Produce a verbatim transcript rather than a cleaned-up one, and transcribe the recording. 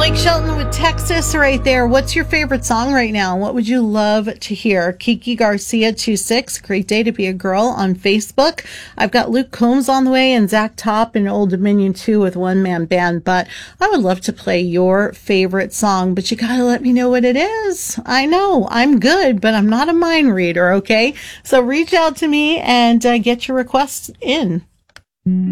Mike Shelton with Texas right there. What's your favorite song right now? What would you love to hear? Kiki Garcia twenty-six, great day to be a girl on Facebook. I've got Luke Combs on the way and Zach Top in Old Dominion two with One Man Band, but I would love to play your favorite song, but you gotta let me know what it is. I know I'm good, but I'm not a mind reader, okay? So reach out to me and uh, get your requests in.